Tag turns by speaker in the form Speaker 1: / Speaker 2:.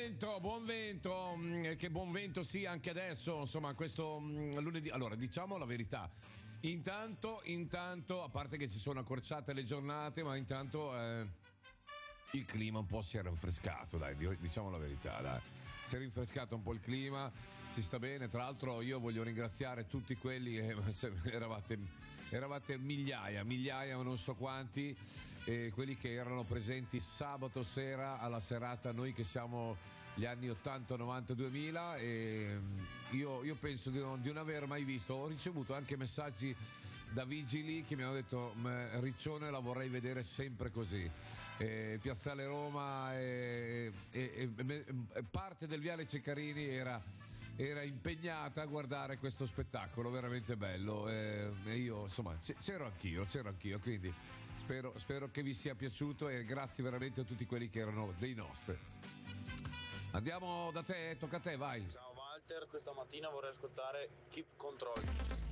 Speaker 1: buon vento, che buon vento sia anche adesso, insomma, questo lunedì. Allora, diciamo la verità. Intanto, a parte che si sono accorciate le giornate, ma intanto il clima un po' si è rinfrescato, dai, diciamo la verità, dai. Si è rinfrescato un po' il clima, si sta bene. Tra l'altro io voglio ringraziare tutti quelli che eravate migliaia, ma non so quanti, quelli che erano presenti sabato sera alla serata Noi che siamo gli anni 80, 90, 2000, e io penso di non aver mai visto. Ho ricevuto anche messaggi da vigili che mi hanno detto: Riccione la vorrei vedere sempre così. Piazzale Roma e parte del Viale Ceccarini era impegnata a guardare questo spettacolo veramente bello, e io insomma c'ero anch'io, quindi spero che vi sia piaciuto, e grazie veramente a tutti quelli che erano dei nostri. Andiamo da te, tocca a te, vai.
Speaker 2: Ciao Walter, questa mattina vorrei ascoltare Keep Control.